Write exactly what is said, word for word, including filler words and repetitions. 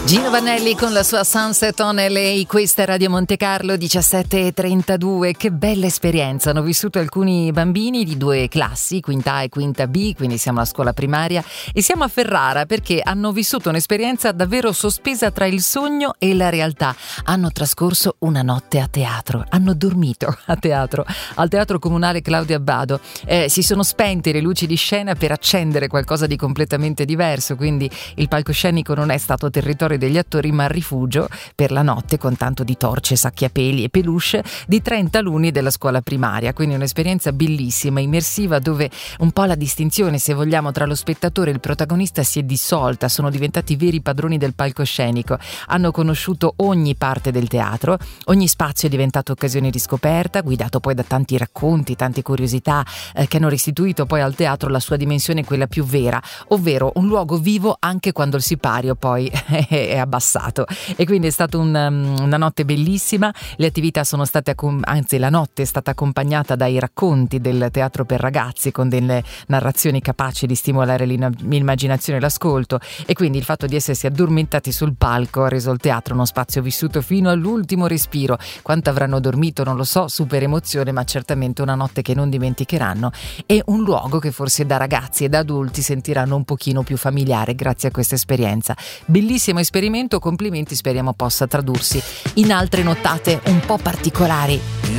Gino Vanelli con la sua Sunset on L A, questa è Radio Monte Carlo, diciassette e trentadue. Che bella esperienza hanno vissuto alcuni bambini di due classi, quinta A e quinta B, quindi siamo alla scuola primaria, e siamo a Ferrara perché hanno vissuto un'esperienza davvero sospesa tra il sogno e la realtà. Hanno trascorso una notte a teatro, hanno dormito a teatro, al Teatro Comunale Claudio Abbado. Eh, si sono spente le luci di scena per accendere qualcosa di completamente diverso, quindi il palcoscenico non è stato territorio degli attori ma rifugio per la notte, con tanto di torce, sacchi a peli e peluche, di trenta alunni della scuola primaria. Quindi un'esperienza bellissima, immersiva, dove un po' la distinzione, se vogliamo, tra lo spettatore e il protagonista si è dissolta. Sono diventati veri padroni del palcoscenico, hanno conosciuto ogni parte del teatro, ogni spazio è diventato occasione di scoperta, guidato poi da tanti racconti, tante curiosità eh, che hanno restituito poi al teatro la sua dimensione, quella più vera, ovvero un luogo vivo anche quando il sipario poi è abbassato. E quindi è stata un, una notte bellissima. Le attività sono state, anzi la notte è stata accompagnata dai racconti del teatro per ragazzi, con delle narrazioni capaci di stimolare l'immaginazione e l'ascolto, e quindi il fatto di essersi addormentati sul palco ha reso il teatro uno spazio vissuto fino all'ultimo respiro. Quanto avranno dormito non lo so, super emozione, ma certamente una notte che non dimenticheranno, e un luogo che forse da ragazzi e da adulti sentiranno un pochino più familiare grazie a questa esperienza. Bellissimo esperimento, complimenti, speriamo possa tradursi in altre nottate un po' particolari.